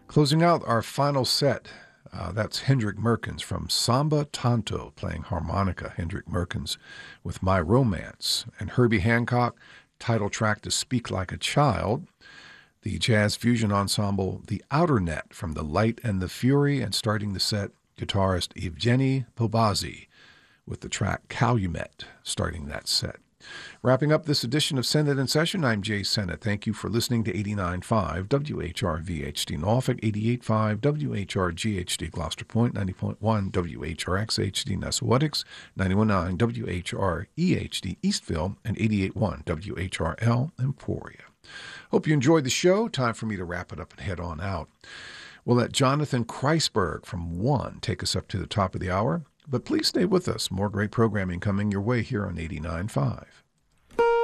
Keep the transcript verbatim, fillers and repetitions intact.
Closing out our final set, uh, that's Hendrik Merkens from Samba Tanto playing harmonica. Hendrik Merkens with My Romance. And Herbie Hancock, title track to Speak Like a Child. The jazz fusion ensemble The Outer Net from The Light and the Fury, and starting the set, guitarist Evgeny Pobazy with the track Calumet starting that set. Wrapping up this edition of Send It in Session, I'm Jay Sennett. Thank you for listening to eighty-nine point five W H R V H D Norfolk, eighty-eight point five W H R G H D Gloucester Point, ninety point one W H R X H D Nessawatix, ninety-one point nine W H R E H D Eastville, and eighty-eight point one W H R L Emporia. Hope you enjoyed the show. Time for me to wrap it up and head on out. We'll let Jonathan Kreisberg from One take us up to the top of the hour, but please stay with us. More great programming coming your way here on eighty-nine point five.